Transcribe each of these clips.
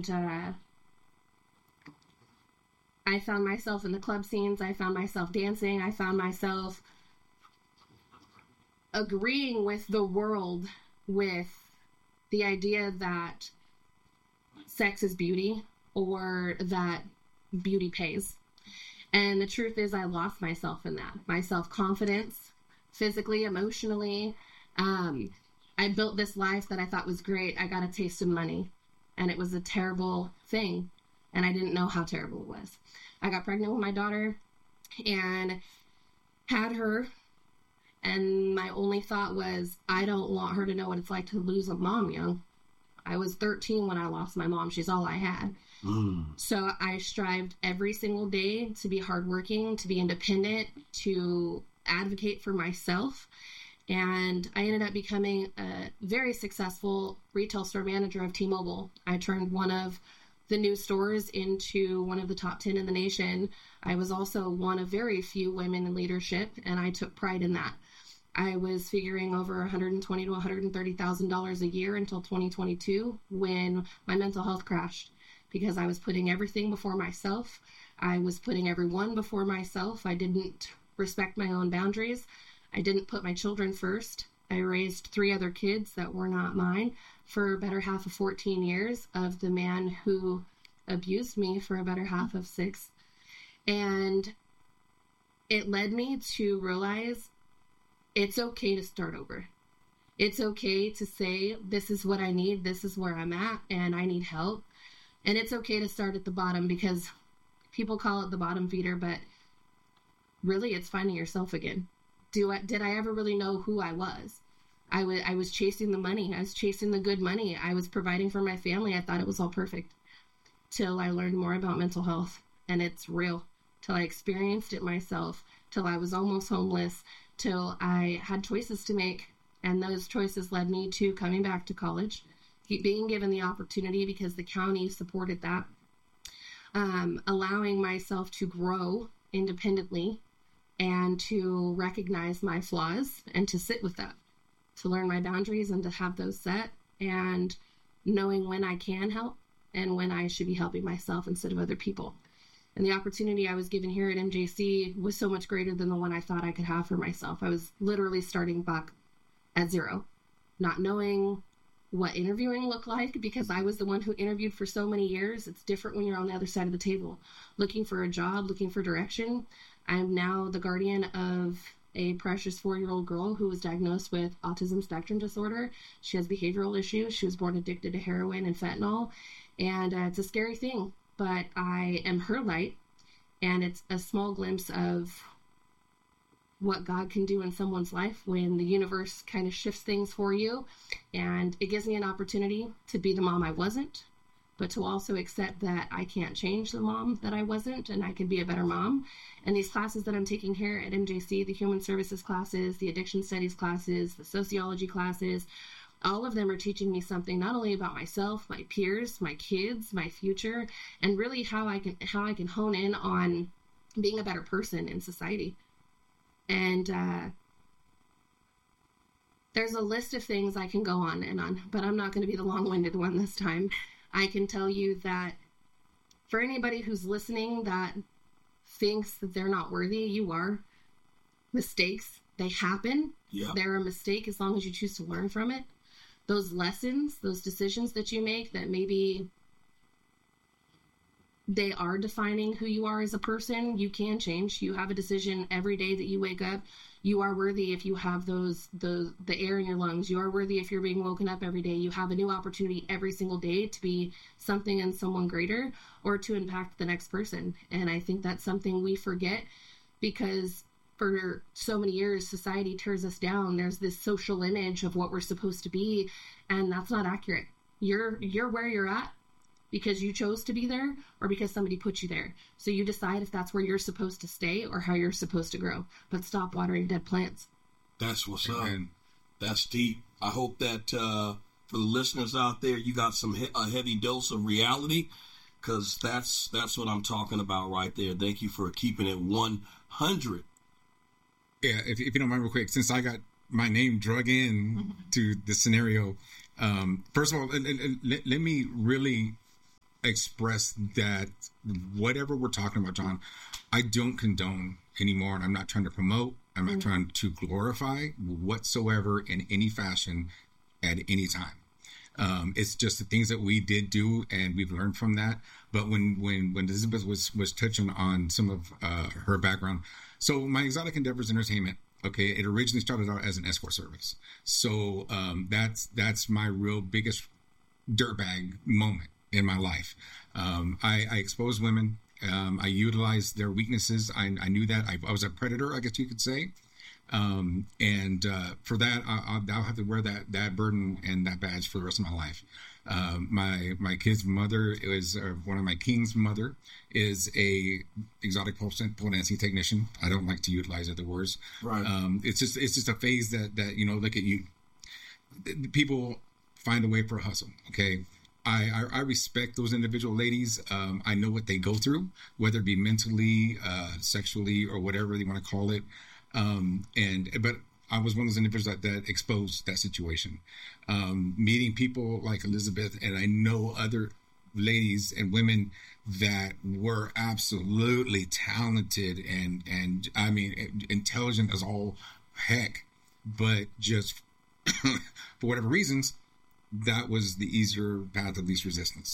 And I found myself in the club scenes. I found myself dancing. I found myself agreeing with the world, with the idea that sex is beauty or that beauty pays. And the truth is, I lost myself in that. My self-confidence, physically, emotionally. I built this life that I thought was great. I got a taste of money, and it was a terrible thing, and I didn't know how terrible it was. I got pregnant with my daughter and had her, and my only thought was, I don't want her to know what it's like to lose a mom young. I was 13 when I lost my mom. She's all I had. So I strived every single day to be hardworking, to be independent, to advocate for myself. And I ended up becoming a very successful retail store manager of T-Mobile. I turned one of the new stores into one of the top 10 in the nation. I was also one of very few women in leadership, and I took pride in that. I was figuring over $120,000 to $130,000 a year until 2022 when my mental health crashed, because I was putting everything before myself. I was putting everyone before myself. I didn't respect my own boundaries. I didn't put my children first. I raised 3 other kids that were not mine for a better half of 14 years of the man who abused me for a better half of 6. And it led me to realize it's okay to start over. It's okay to say, this is what I need, this is where I'm at, and I need help. And it's okay to start at the bottom, because people call it the bottom feeder, but really it's finding yourself again. Did I ever really know who I was? I was chasing the money. I was chasing the good money. I was providing for my family. I thought it was all perfect till I learned more about mental health, and it's real. Till I experienced it myself, till I was almost homeless, till I had choices to make. And those choices led me to coming back to college, being given the opportunity because the county supported that, allowing myself to grow independently and to recognize my flaws and to sit with that, to learn my boundaries and to have those set, and knowing when I can help and when I should be helping myself instead of other people. And the opportunity I was given here at MJC was so much greater than the one I thought I could have for myself. I was literally starting back at zero, not knowing what interviewing looked like, because I was the one who interviewed for so many years. It's different when you're on the other side of the table, looking for a job, looking for direction. I'm now the guardian of a precious 4-year-old girl who was diagnosed with autism spectrum disorder. She has behavioral issues. She was born addicted to heroin and fentanyl, and it's a scary thing, but I am her light, and it's a small glimpse of what God can do in someone's life when the universe kind of shifts things for you. And it gives me an opportunity to be the mom I wasn't, but to also accept that I can't change the mom that I wasn't, and I can be a better mom. And these classes that I'm taking here at MJC, the human services classes, the addiction studies classes, the sociology classes, all of them are teaching me something not only about myself, my peers, my kids, my future, and really how I can hone in on being a better person in society. And there's a list of things I can go on and on, but I'm not going to be the long-winded one this time. I can tell you that for anybody who's listening that thinks that they're not worthy, you are. Mistakes, they happen. Yep. They're a mistake as long as you choose to learn from it. Those lessons, those decisions that you make that maybe they are defining who you are as a person, you can change. You have a decision every day that you wake up. You are worthy if you have the air in your lungs. You are worthy if you're being woken up every day. You have a new opportunity every single day to be something and someone greater, or to impact the next person. And I think that's something we forget, because for so many years, society tears us down. There's this social image of what we're supposed to be, and that's not accurate. You're where you're at because you chose to be there, or because somebody put you there. So you decide if that's where you're supposed to stay or how you're supposed to grow. But stop watering dead plants. That's what's up. That's deep. I hope that for the listeners out there, you got a heavy dose of reality, because that's what I'm talking about right there. Thank you for keeping it 100. Yeah, if you don't mind real quick, since I got my name drug in to the scenario, first of all, let me really express that whatever we're talking about, John, I don't condone anymore, and I'm not trying to promote. I'm not trying to glorify whatsoever in any fashion at any time. It's just the things that we did do, and we've learned from that. But when Elizabeth was touching on some of her background, so my Exotic Endeavors Entertainment, okay, it originally started out as an escort service. So that's my real biggest dirtbag moment in my life. I exposed women. I utilized their weaknesses. I knew that. I was a predator, I guess you could say. And for that, I'll have to wear that burden and that badge for the rest of my life. My kid's mother is one of my king's mother is a exotic pole dancing technician. I don't like to utilize other words. Right. It's just a phase that look at you. People find a way for a hustle. Okay. I respect those individual ladies. I know what they go through, whether it be mentally, sexually, or whatever you want to call it. But I was one of those individuals that exposed that situation. Meeting people like Elizabeth, and I know other ladies and women that were absolutely talented and I mean, intelligent as all heck, but just for whatever reasons, that was the easier path of least resistance.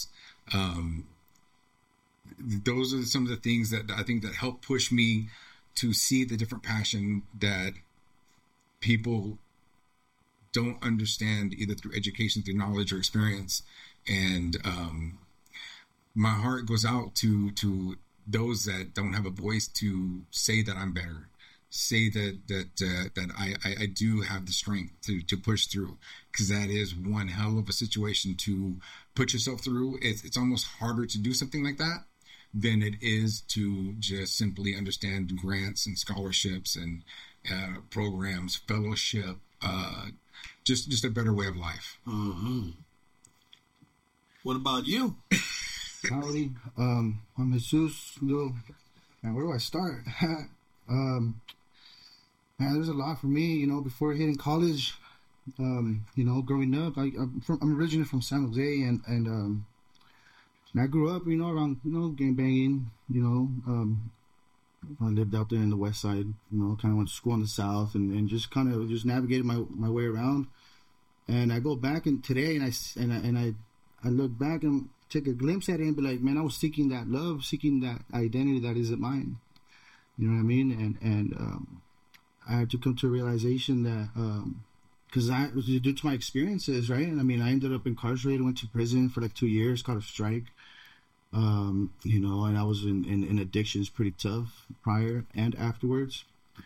Those are some of the things that I think that help push me to see the different passion that people don't understand, either through education, through knowledge, or experience. And my heart goes out to those that don't have a voice to say that I'm better, say that I do have the strength to push through, because that is one hell of a situation to put yourself through. It's almost harder to do something like that than it is to just simply understand grants and scholarships and programs, fellowship, just a better way of life. Mm-hmm. What about you? Howdy. I'm Jesus. Man, where do I start? Man, there's a lot for me, before hitting college. Growing up, I'm originally from San Jose, and I grew up, around, gang banging, I lived out there in the west side, kind of went to school in the south, and just kind of just navigated my way around. And I go back today, and I look back and take a glimpse at it and be like, man, I was seeking that love, seeking that identity that isn't mine. You know what I mean? And I had to come to a realization that, because due to my experiences, right? And I mean, I ended up incarcerated, went to prison for like 2 years, caught a strike. And I was in addictions pretty tough prior and afterwards.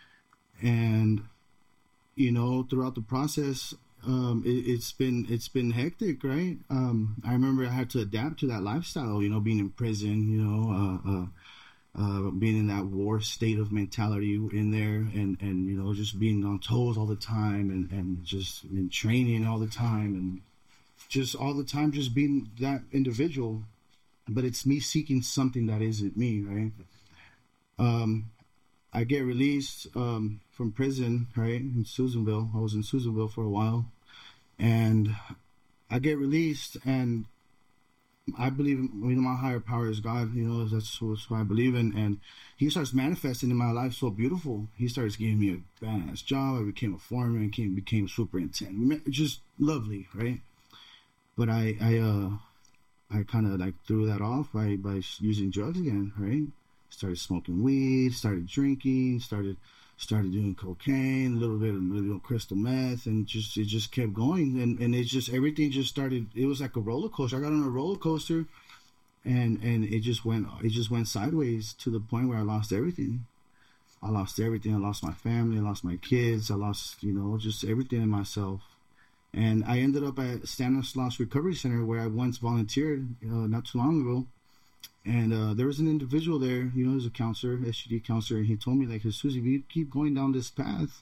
And, throughout the process, it's been hectic, right? I remember I had to adapt to that lifestyle, being in prison, being in that war state of mentality in there, and just being on toes all the time, and just in training all the time, and just all the time just being that individual. But it's me seeking something that isn't me, right? I get released from prison, right, in Susanville. I was in Susanville for a while, and I get released, and I believe, my higher power is God. That's what I believe in, and He starts manifesting in my life so beautiful. He starts giving me a badass job. I became a foreman, became superintendent. Just lovely, right? But I kind of like threw that off by using drugs again, right? Started smoking weed, started drinking, started doing cocaine, a little bit of crystal meth, and it just kept going, and it just, everything just started. It was like a roller coaster. I got on a roller coaster, and it just went sideways to the point where I lost everything. I lost my family. I lost my kids. I lost, just everything in myself. And I ended up at Stanislaus Recovery Center, where I once volunteered not too long ago. And there was an individual there, he was a counselor, SGD counselor, and he told me, like, Jesus, if you keep going down this path,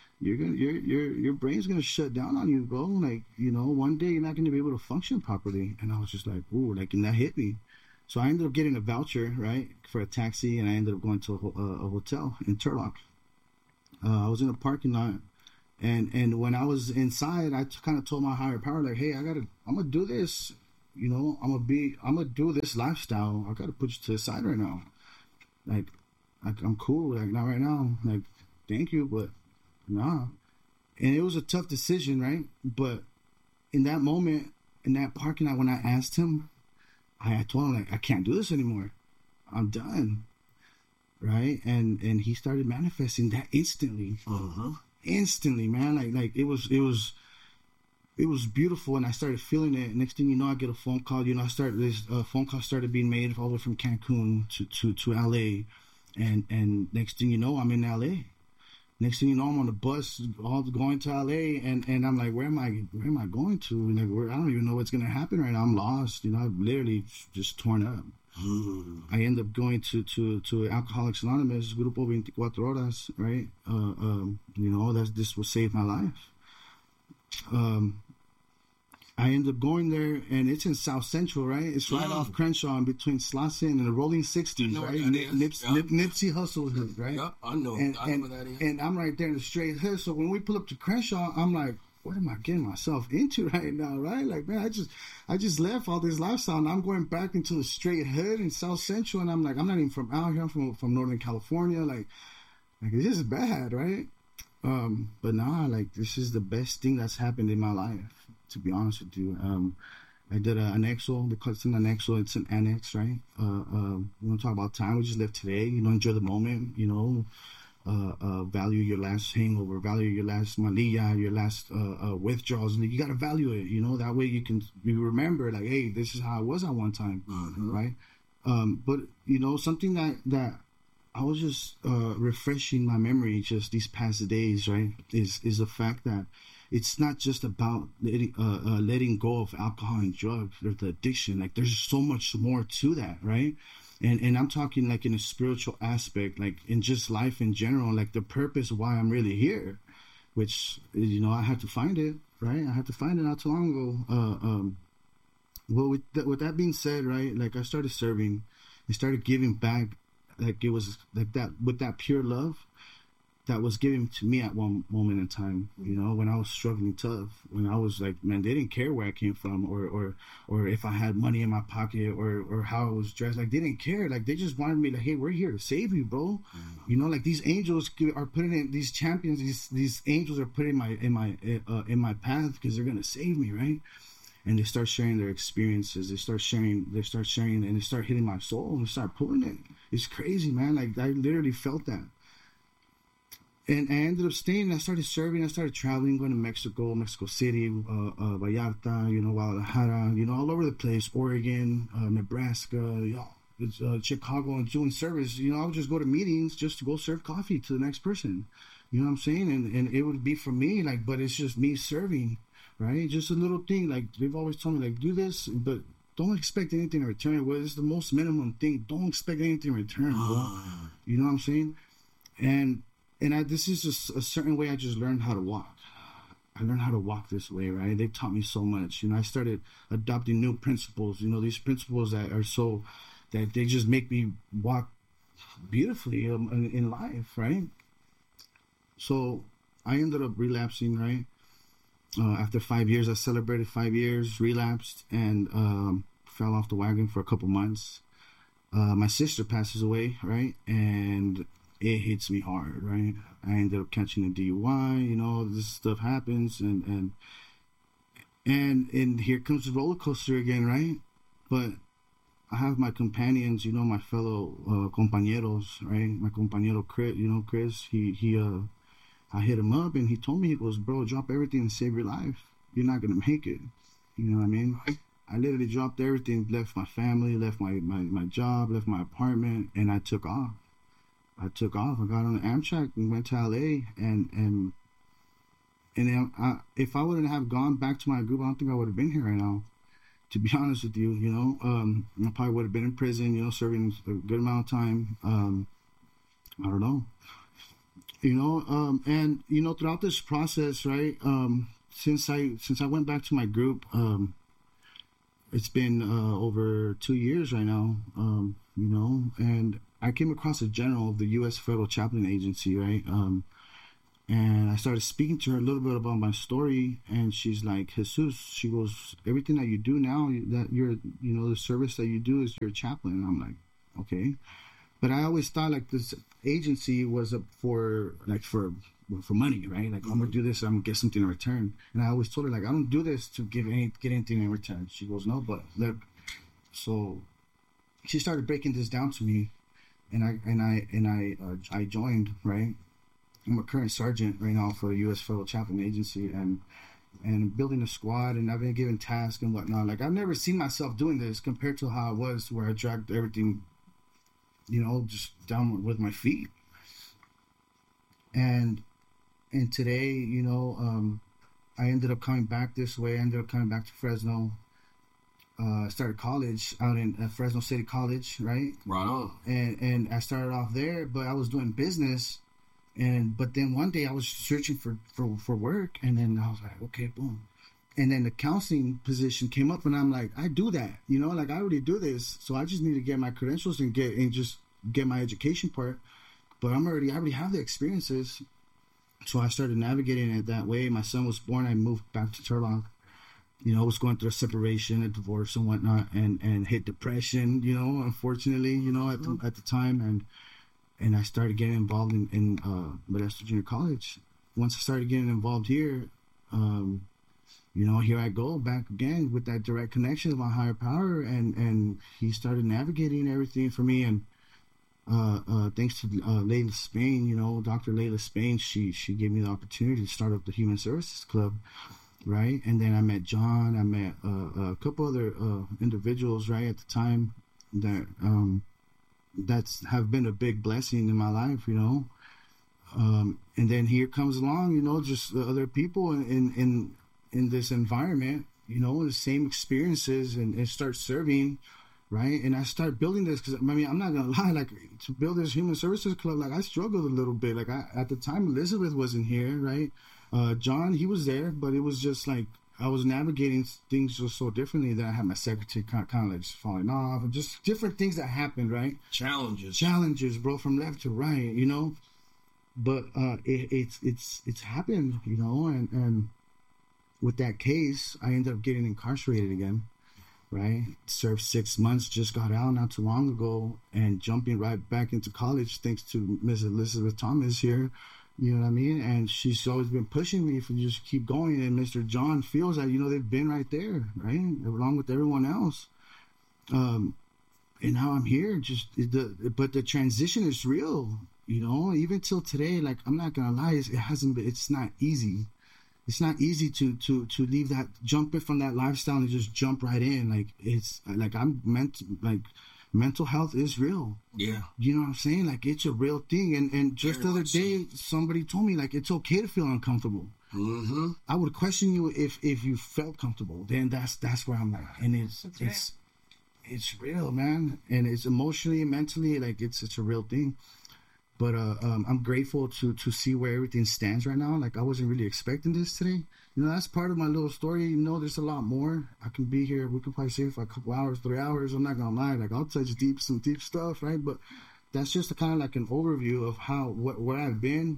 your brain's gonna shut down on you, bro. Like, one day you're not gonna be able to function properly. And I was just like, ooh, like, and that hit me. So I ended up getting a voucher, right, for a taxi, and I ended up going to a hotel in Turlock. I was in a parking lot. And when I was inside, I kind of told my higher power, like, hey, I'm going to do this. you know, I'm gonna do this lifestyle. I gotta put you to the side right now. Like I'm cool. Like, not right now. Like, thank you, but nah. And it was a tough decision, right? But in that moment, in that parking lot, when I asked him, I told him, like, I can't do this anymore. I'm done. Right? And he started manifesting that instantly. Instantly, man. Like it was beautiful, and I started feeling it. Next thing you know, I get a phone call. You know, this phone call started being made all the way from Cancun to LA, and next thing you know, I'm in LA. Next thing you know, I'm on the bus, all going to LA, and I'm like, where am I going to? Like, I don't even know what's gonna happen right now. I'm lost. You know, I'm literally just torn up. I end up going to Alcoholics Anonymous, Grupo 24 Horas, right? You know, this will save my life. I end up going there, and it's in South Central, right? It's right off Crenshaw, in between Slauson and the Rolling 60s, right? Nipsey Hussle, right? Yeah, I know. I know that is. And I'm right there in the straight hood. So when we pull up to Crenshaw, I'm like, what am I getting myself into right now, right? Like, man, I just left all this lifestyle, and I'm going back into the straight hood in South Central, and I'm like, I'm not even from out here. I'm from Northern California. Like this is bad, right? But nah, like, this is the best thing that's happened in my life, to be honest with you. I did an exo. They call it an exo. It's an annex, right? We don't talk about time. We just live today. You know, enjoy the moment. You know, value your last hangover, value your last malilla, your last withdrawals. You got to value it. You know, that way you remember, like, hey, this is how I was at one time, right? But you know, something that I was just refreshing my memory just these past days, right? Is the fact that it's not just about letting go of alcohol and drugs or the addiction. Like, there's so much more to that, right? And I'm talking like in a spiritual aspect, like in just life in general, like the purpose why I'm really here, which, you know, I had to find it, right? I had to find it not too long ago. Well, with that being said, right, like I started serving, I started giving back. Like, it was like that, with that pure love that was given to me at one moment in time, you know, when I was struggling tough, when I was like, man, they didn't care where I came from or if I had money in my pocket or how I was dressed. Like, they didn't care. Like, they just wanted me, like, hey, we're here to save you, bro. You know, like, these angels are putting in, these champions, these angels are putting in my path because they're gonna save me, right? And they start sharing their experiences. They start sharing, and they start hitting my soul. They start pulling it. It's crazy, man. Like, I literally felt that. And I ended up staying. I started serving. I started traveling, going to Mexico City, Vallarta, you know, Guadalajara, you know, all over the place. Oregon, Nebraska, Chicago, and doing service. You know, I would just go to meetings just to go serve coffee to the next person. You know what I'm saying? And it would be for me, like, but it's just me serving. Right? Just a little thing. Like, they've always told me, like, do this, but don't expect anything in return. Well, it's the most minimum thing. Don't expect anything in return, bro. You know what I'm saying? And this is just a certain way I just learned how to walk. I learned how to walk this way, right? They taught me so much. You know, I started adopting new principles. You know, these principles that are so, that they just make me walk beautifully in life, right? So I ended up relapsing, right? After 5 years, I celebrated 5 years, relapsed, and fell off the wagon for a couple months. My sister passes away, right? And it hits me hard, right? I ended up catching a DUI, you know, this stuff happens, and here comes the roller coaster again, right? But I have my companions, you know, my fellow compañeros, right? My compañero Chris, you know, Chris, I hit him up, and he told me, he goes, bro, drop everything and save your life. You're not going to make it. You know what I mean? I literally dropped everything, left my family, left my job, left my apartment, and I took off. I got on the Amtrak and went to LA, and if I wouldn't have gone back to my group, I don't think I would have been here right now. To be honest with you, you know, I probably would have been in prison, you know, serving a good amount of time. I don't know. You know, and, you know, throughout this process, right, since I went back to my group, it's been over 2 years right now, you know, and I came across a general of the U.S. Federal Chaplain Agency, right? And I started speaking to her a little bit about my story, and she's like, Jesus, she goes, everything that you do now, that you're, the service that you do is you're a chaplain. And I'm like, okay. But I always thought like this agency was for money, right? Like, I'm going to do this, I'm going to get something in return. And I always told her, like, I don't do this to get anything in return. She goes, no, but look. So she started breaking this down to me, and I joined, right? I'm a current sergeant right now for the U.S. Federal Chaplain Agency, and building a squad, and I've been given tasks and whatnot. Like, I've never seen myself doing this compared to how I was, where I dragged everything, just down with my feet. And today, I ended up coming back this way. I ended up coming back to Fresno. I started college out in Fresno City College, right? Right on. And I started off there, but I was doing business. But then one day I was searching for work, and then I was like, okay, boom. And then the counseling position came up, and I'm like, I do that, like I already do this. So I just need to get my credentials and just get my education part. But I already have the experiences. So I started navigating it that way. My son was born. I moved back to Turlock. I was going through a separation, a divorce and whatnot, and hit depression, unfortunately, at the time. And I started getting involved in Modesto Junior College. Once I started getting involved here, here I go back again with that direct connection with my higher power, and he started navigating everything for me. And thanks to Layla Spain, Dr. Layla Spain, she gave me the opportunity to start up the Human Services Club, right? And then I met John. I met a couple other individuals, right, at the time that that's have been a big blessing in my life, and then here comes along, just the other people in this environment, the same experiences, and start serving, right? And I start building this because, I'm not gonna lie, like, to build this Human Services Club, like, I struggled a little bit. Like, at the time, Elizabeth wasn't here, right? John, he was there, but it was just like I was navigating things just so differently that I had my secretary kind of like just falling off, and just different things that happened, right? Challenges, bro, from left to right, But it's happened, and with that case, I ended up getting incarcerated again, right? Served 6 months, just got out not too long ago, and jumping right back into college thanks to Miss Elizabeth Thomas here. You know what I mean? And she's always been pushing me for just keep going. And Mr. John feels that, they've been right there, right? Along with everyone else. And now I'm here. But the transition is real, even till today. Like, I'm not going to lie, it's not easy. It's not easy to leave that, jump it from that lifestyle and just jump right in. Like, it's like mental health is real. Yeah. You know what I'm saying? Like, it's a real thing. And just the other day, somebody told me, like, it's okay to feel uncomfortable. Mm-hmm. I would question you if you felt comfortable. Then that's where I'm like, and it's real, man. And it's emotionally and mentally, like, it's a real thing. But I'm grateful to see where everything stands right now. Like, I wasn't really expecting this today. That's part of my little story. There's a lot more. I can be here. We can probably stay for a couple hours, 3 hours. I'm not going to lie. Like, I'll touch some deep stuff, right? But that's just a kind of like an overview of where I've been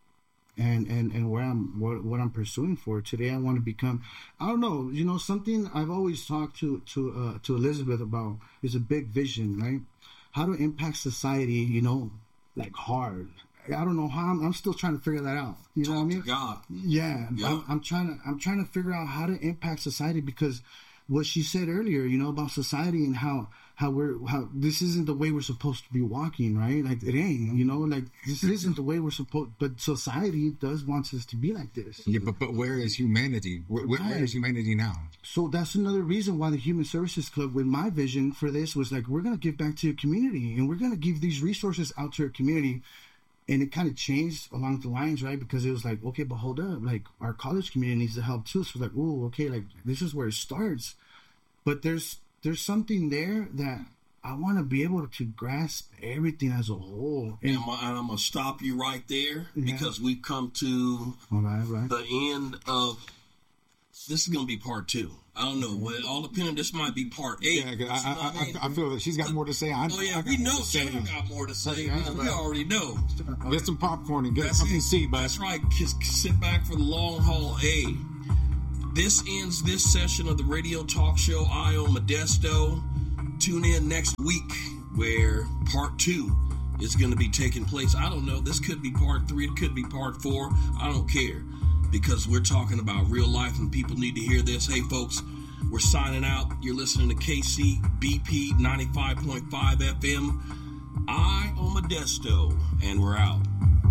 and where what I'm pursuing for. Today, I want to become, I don't know, something I've always talked to Elizabeth about is a big vision, right? How to impact society, like hard. I don't know how. I'm still trying to figure that out. You know what I mean? God. Yeah. I'm trying to figure out how to impact society, because what she said earlier, about society and how this isn't the way we're supposed to be walking, right? Like, it ain't. Like, this isn't the way we're supposed. But society does want us to be like this. Yeah, but where is humanity? Where is humanity now? So that's another reason why the Human Services Club, with my vision for this, was like, we're gonna give back to the community, and we're gonna give these resources out to our community. And it kind of changed along the lines, right? Because it was like, okay, but hold up, like, our college community needs the help too. So it's like, oh, okay, like, this is where it starts. But there's something there that I want to be able to grasp everything as a whole. And I'm going to stop you right there, because we've come to right. the end of This is going to be part 2. I don't know. Well, all depending. This might be part 8. Yeah, I feel that she's got more to say. We know Sarah got more to say. We already know. Get some popcorn and get something to see, bud. That's right. Just sit back for the long haul. Hey, this ends this session of the radio talk show Io Modesto. Tune in next week where part 2 is going to be taking place. I don't know. This could be part 3. It could be part 4. I don't care. Because we're talking about real life and people need to hear this. Hey, folks, we're signing out. You're listening to KCBP 95.5 FM. I am Modesto, and we're out.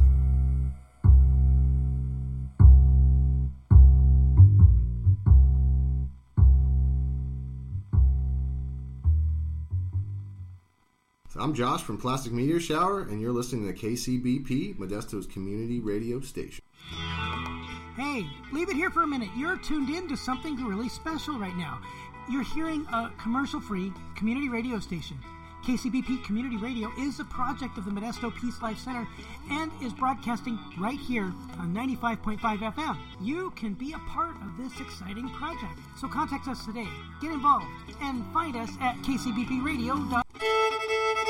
I'm Josh from Plastic Meteor Shower, and you're listening to KCBP, Modesto's community radio station. Hey, leave it here for a minute. You're tuned in to something really special right now. You're hearing a commercial-free community radio station. KCBP Community Radio is a project of the Modesto Peace Life Center and is broadcasting right here on 95.5 FM. You can be a part of this exciting project. So contact us today, get involved, and find us at kcbpradio.com.